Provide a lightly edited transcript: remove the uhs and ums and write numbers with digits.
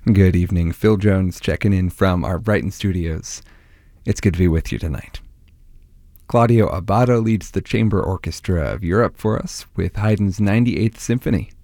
Good evening. Phil Jones checking in from our Brighton studios. It's good to be with you tonight. Claudio Abbado leads the Chamber Orchestra of Europe for us with Haydn's 98th Symphony.